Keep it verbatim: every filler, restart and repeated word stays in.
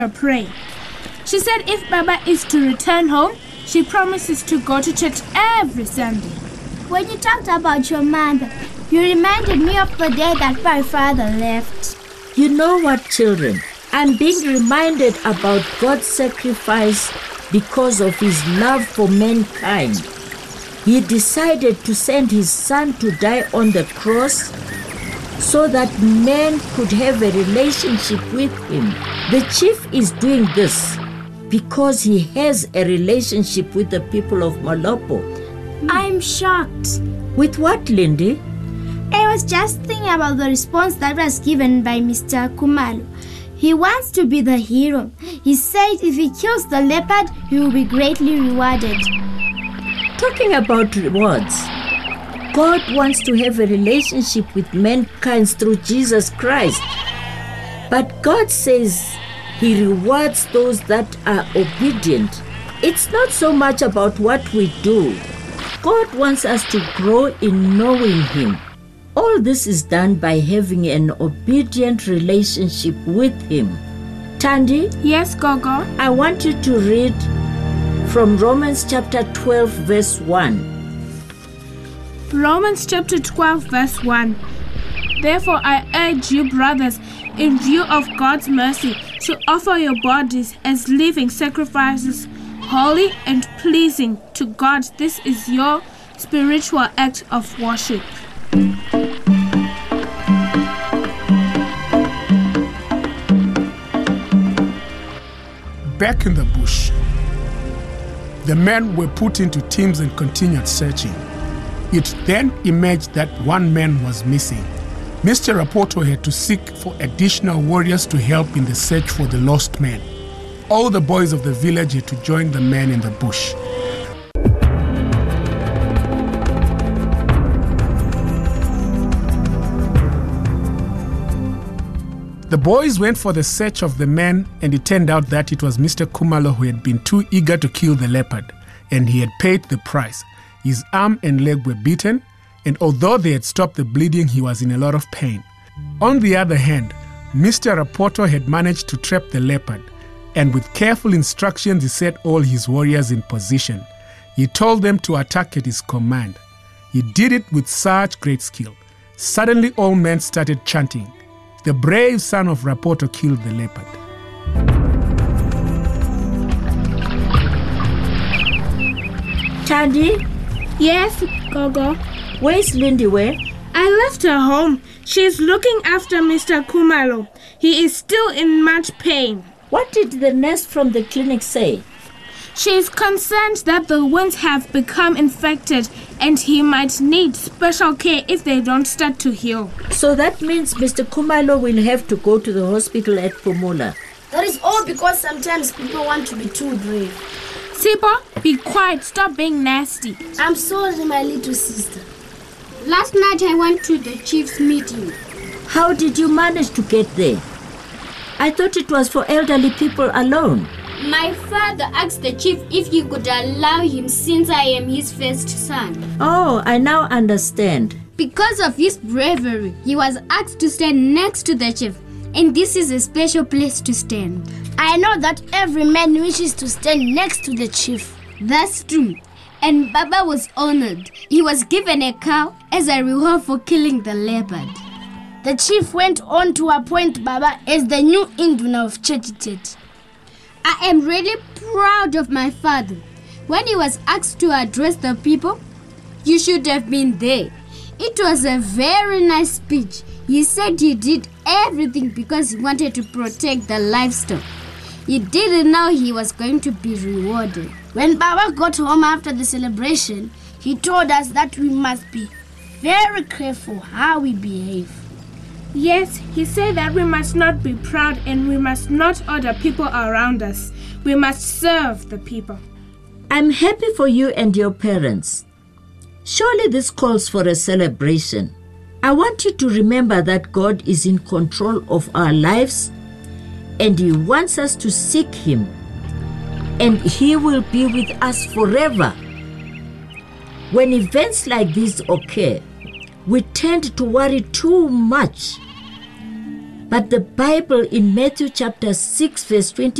pray. She said if Baba is to return home, she promises to go to church every Sunday. When you talked about your mother, you reminded me of the day that my father left. You know what, children? I'm being reminded about God's sacrifice because of his love for mankind. He decided to send his son to die on the cross so that men could have a relationship with him. The chief is doing this because he has a relationship with the people of Malopo. I'm shocked. With what, Lindy? I was just thinking about the response that was given by Mister Khumalo. He wants to be the hero. He said if he kills the leopard, he will be greatly rewarded. Talking about rewards, God wants to have a relationship with mankind through Jesus Christ. But God says he rewards those that are obedient. It's not so much about what we do. God wants us to grow in knowing him. All this is done by having an obedient relationship with him. Tandy? Yes, Gogo? I want you to read from Romans chapter twelve, verse one. Romans chapter twelve, verse one. Therefore I urge you, brothers, in view of God's mercy, to offer your bodies as living sacrifices, holy and pleasing to God. This is your spiritual act of worship. Back in the bush, the men were put into teams and continued searching. It then emerged that one man was missing. Mister Rapoto had to seek for additional warriors to help in the search for the lost man. All the boys of the village had to join the man in the bush. The boys went for the search of the man, and it turned out that it was Mister Khumalo who had been too eager to kill the leopard, and he had paid the price. His arm and leg were beaten, and although they had stopped the bleeding, he was in a lot of pain. On the other hand, Mister Rapoto had managed to trap the leopard, and with careful instructions he set all his warriors in position. He told them to attack at his command. He did it with such great skill. Suddenly all men started chanting. The brave son of Rapoto killed the leopard. Tandy? Yes, Gogo? Where's Lindy? Where? I left her home. She's looking after Mister Khumalo. He is still in much pain. What did the nurse from the clinic say? She is concerned that the wounds have become infected and he might need special care if they don't start to heal. So that means Mister Khumalo will have to go to the hospital at Phumula. That is all because sometimes people want to be too brave. Sipo, be quiet. Stop being nasty. I'm sorry, my little sister. Last night I went to the chief's meeting. How did you manage to get there? I thought it was for elderly people alone. My father asked the chief if he could allow him since I am his first son. Oh, I now understand. Because of his bravery, he was asked to stand next to the chief, and this is a special place to stand. I know that every man wishes to stand next to the chief. That's true. And Baba was honored. He was given a cow as a reward for killing the leopard. The chief went on to appoint Baba as the new Induna of Chetitet. I am really proud of my father. When he was asked to address the people, you should have been there. It was a very nice speech. He said he did everything because he wanted to protect the livestock. He didn't know he was going to be rewarded. When Baba got home after the celebration, he told us that we must be very careful how we behave. Yes, he said that we must not be proud and we must not order people around us. We must serve the people. I'm happy for you and your parents. Surely this calls for a celebration. I want you to remember that God is in control of our lives and he wants us to seek him, and he will be with us forever. When events like these occur, we tend to worry too much. But the Bible in Matthew chapter six verse twenty